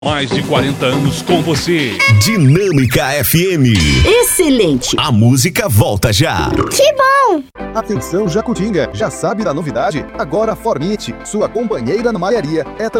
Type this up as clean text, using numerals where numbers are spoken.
Mais de 40 anos com você. Dinâmica FM. Excelente. A música volta já. Que bom. Atenção Jacutinga, já sabe da novidade? Agora a Fornite, sua companheira na malharia, é